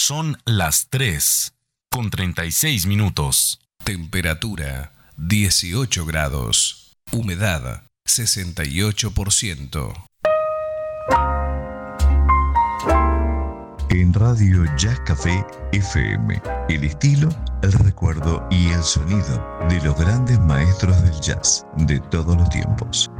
Son las 3:36. Temperatura 18 grados. Humedad 68%. En Radio Jazz Café FM, el estilo, el recuerdo y el sonido de los grandes maestros del jazz de todos los tiempos.